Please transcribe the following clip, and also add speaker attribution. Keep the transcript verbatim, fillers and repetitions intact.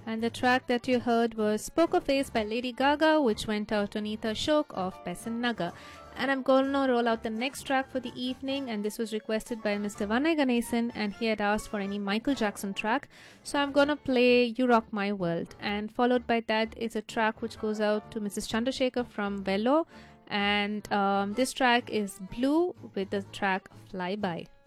Speaker 1: And the track that you heard was Poker Face by Lady Gaga, which went out to Neeta Ashok of Pesan Nagar. And I'm going to roll out the next track for the evening, and this was requested by Mister Vanay Ganesan, and he had asked for any Michael Jackson track. So I'm going to play You Rock My World, and followed by that is a track which goes out to Missus Chandrasekhar from Velo, and um, this track is Blue with the track Fly By.